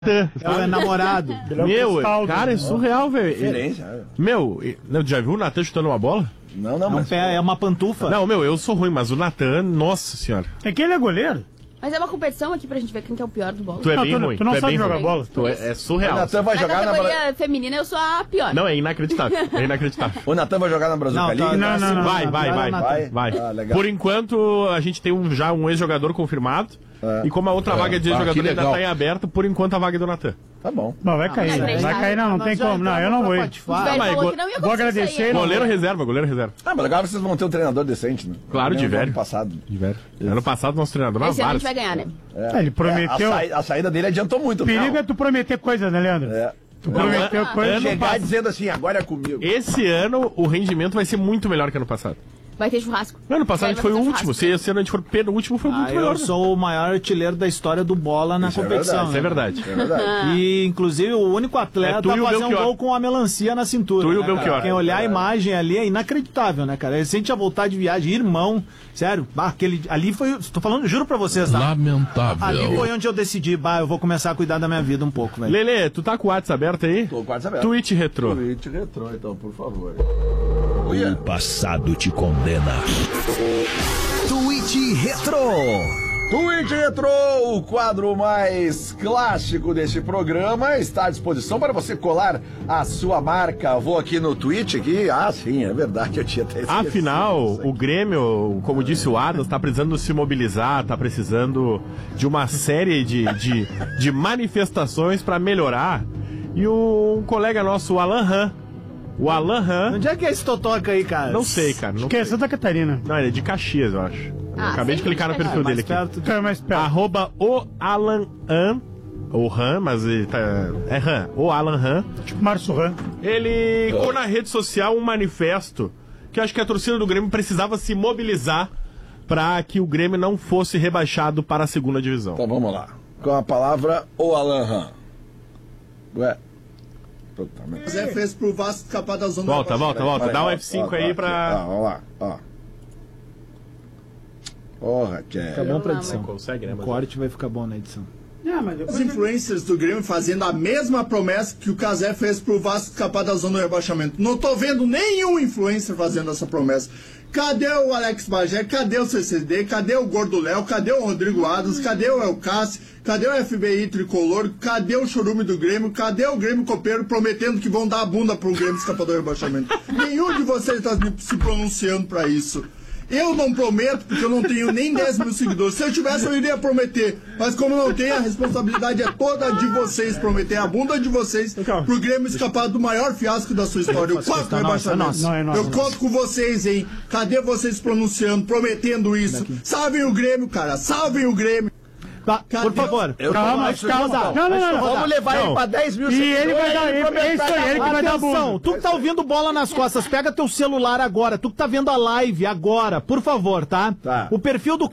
É namorado. Meu, cara, é surreal, velho. Diferença. Meu, já viu o Natan chutando uma bola? Não, mas... É uma pantufa. Não, meu, eu sou ruim, mas o Natan, nossa senhora. É que ele é goleiro. Mas é uma competição aqui pra gente ver quem que é o pior do bola. Tu é bem ruim. Tu não sabe jogar ruim. bola. Tu é surreal. O Natan vai Na jogar na categoria feminina eu sou a pior. Não, é inacreditável. É inacreditável. O Natan vai jogar na Brazuca League? Não. Vai. Ah, legal. Por enquanto, a gente tem já um ex-jogador confirmado. É. E como a outra vaga de ex-jogador ainda tá em aberto, por enquanto a vaga é do Natan. Tá bom. Não, vai cair. Vai cair, não tem como. Não, eu não vou ir. Vou agradecer. Goleiro reserva. Ah, mas agora vocês vão ter um treinador decente, né? Claro, de velho. Ano passado. Ano passado, nosso treinador Esse ano a gente vai ganhar, né? Ele prometeu. A saída dele adiantou muito. O perigo é tu prometer coisas, né, Leandro? Tu prometeu coisas. Chegar dizendo assim, agora é comigo. Esse ano, o rendimento vai ser muito melhor que ano passado. Vai ter churrasco. Ano passado a gente foi o último. Se esse ano a gente for penúltimo, foi muito melhor. Eu sou o maior artilheiro da história do bola na competição. Isso é verdade. E, inclusive, o único atleta a fazer um gol com a melancia na cintura. Tu e o Belchior. Quem olhar a imagem ali é inacreditável, né, cara? Ele sente a vontade de viagem, irmão. Sério, ali foi. Tô falando, juro pra vocês, tá? Lamentável. Ali foi onde eu decidi, eu vou começar a cuidar da minha vida um pouco, velho. Lelê, tu tá com o WhatsApp aberto aí? Tô com o WhatsApp aberto. Twitch Retrô. Twitch Retrô, então, por favor. O passado te condena. Twitch Retrô. Twitch Retrô, o quadro mais clássico desse programa, está à disposição para você colar a sua marca. Vou aqui no Twitch aqui. Ah, sim, é verdade, eu tinha até esquecido. Afinal, o Grêmio, como disse o Adams, está precisando se mobilizar, está precisando de uma série de manifestações para melhorar. E um colega nosso, o Alan Han. Onde é que é esse totoca aí, cara? Não sei, cara. Acho que é Santa Catarina. Não, ele é de Caxias, eu acho. Acabei de clicar no perfil dele aqui. Mais perto. @ o Alan Han. Ou Han, mas ele tá. É Han. O Alan Han. Tipo Márcio Han. Ele colocou na rede social um manifesto que eu acho que a torcida do Grêmio precisava se mobilizar para que o Grêmio não fosse rebaixado para a segunda divisão. Então vamos lá. Com a palavra o Alan Han. Ué. Zé fez pro Vasco escapar da zona. Volta. Dá um F5 aí pra. Vamos lá, ó. Porra, que Fica bom pra edição. Consegue, né? O corte vai ficar bom na edição. Os influencers do Grêmio fazendo a mesma promessa que o Cazé fez pro Vasco escapar da zona do rebaixamento. Não tô vendo nenhum influencer fazendo essa promessa. Cadê o Alex Bagé? Cadê o CCD? Cadê o Gordo Léo? Cadê o Rodrigo Adams? Cadê o El Cassi? Cadê o FBI Tricolor? Cadê o Chorume do Grêmio? Cadê o Grêmio Copeiro prometendo que vão dar a bunda pro Grêmio escapar do rebaixamento? Nenhum de vocês está se pronunciando pra isso. Eu não prometo, porque eu não tenho nem 10 mil seguidores. Se eu tivesse, eu iria prometer. Mas como eu não tenho, a responsabilidade é toda de vocês. Prometer a bunda de vocês pro Grêmio escapar do maior fiasco da sua história. O quarto rebaixamento. Eu conto com vocês, hein? Cadê vocês pronunciando, prometendo isso? Salvem o Grêmio, cara. Salvem o Grêmio. Por favor. Calma. Não. Vamos levar ele pra 10 mil seguidores. E ele vai dar. É isso aí, ele que vai dar bom. Tu que tá ouvindo Bola nas Costas, pega teu celular agora. Tu que tá vendo a live agora, por favor, tá? O perfil do